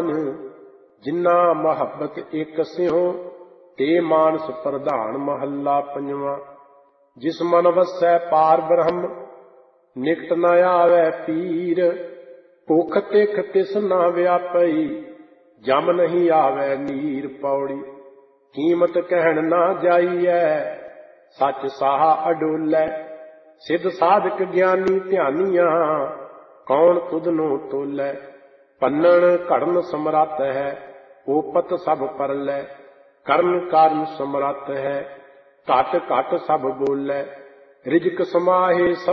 जिन्ना मोहब्बत एक स्यों ते मानस प्रधान। महला पंजवा। जिस मन वसै पार ब्रह्म निकट न आवे पीर। भुख तिख तिस न व्यापई जम नहीं आवे नीर। पौड़ी। कीमत कहन ना जाइए सच साहा अडोलै। सिद्ध साधक ज्ञानी ध्यानिया कौन तुधनो तोलै। पन्नण घड़न समरथ है ओपत सब परलै। करन कारन समरथ है घट घट सब बोलै। रिजक समाहे